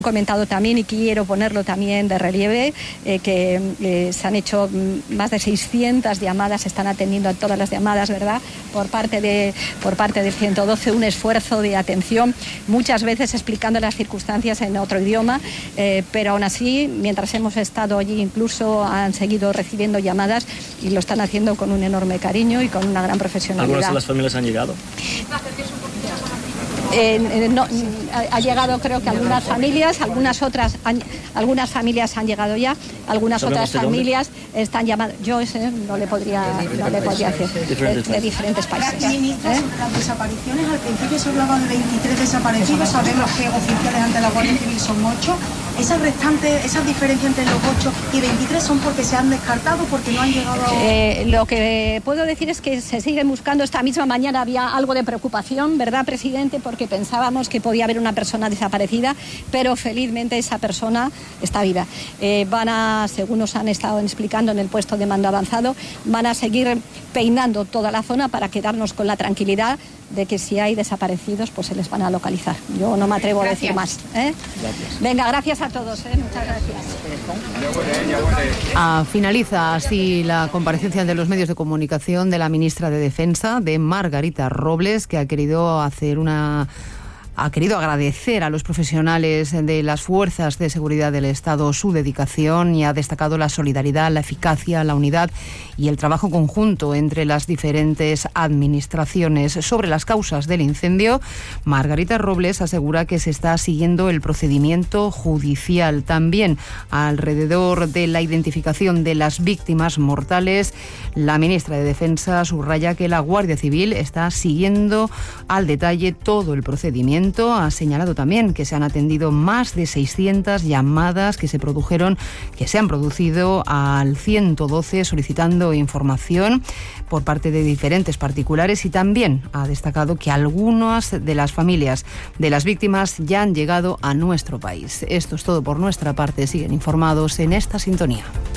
Comentado también, y quiero ponerlo también de relieve, que se han hecho más de 600 llamadas, se están atendiendo a todas las llamadas, ¿verdad?, por parte del 112, un esfuerzo de atención, muchas veces explicando las circunstancias en otro idioma, pero aún así, mientras hemos estado allí, incluso han seguido recibiendo llamadas y lo están haciendo con un enorme cariño y con una gran profesionalidad. ¿Algunas de las familias han llegado? No, ha llegado, creo que algunas familias, algunas familias han llegado ya, algunas otras familias están llamadas. Yo ese no le podría decir, de diferentes países. Las desapariciones, al principio se hablaba de 23 desaparecidos, sabemos que oficiales ante la Guardia Civil son 8. Esas restantes, esas diferencias entre los 8 y 23 son porque se han descartado, porque no han llegado a... Lo que puedo decir es que se siguen buscando. Esta misma mañana había algo de preocupación, ¿verdad, presidente?, porque pensábamos que podía haber una persona desaparecida, pero felizmente esa persona está viva. Según nos han estado explicando en el puesto de mando avanzado, van a seguir peinando toda la zona para quedarnos con la tranquilidad de que si hay desaparecidos, pues se les van a localizar. Yo no me atrevo a decir más. Venga, gracias a todos. Muchas gracias. Finaliza así la comparecencia ante los medios de comunicación de la ministra de Defensa, de Margarita Robles, que ha querido agradecer a los profesionales de las fuerzas de seguridad del Estado su dedicación y ha destacado la solidaridad, la eficacia, la unidad y el trabajo conjunto entre las diferentes administraciones. Sobre las causas del incendio, Margarita Robles asegura que se está siguiendo el procedimiento judicial. También alrededor de la identificación de las víctimas mortales, la ministra de Defensa subraya que la Guardia Civil está siguiendo al detalle todo el procedimiento. Ha señalado también que se han atendido más de 600 llamadas que se han producido al 112 solicitando información por parte de diferentes particulares, y también ha destacado que algunas de las familias de las víctimas ya han llegado a nuestro país. Esto es todo por nuestra parte. Siguen informados en esta sintonía.